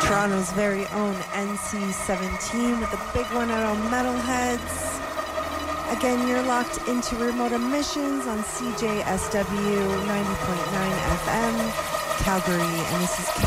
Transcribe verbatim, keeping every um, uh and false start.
Toronto's very own N C seventeen with a big one out on Metalheads. Again, you're locked into Remote Emissions on C J S W ninety point nine F M, Calgary, and this is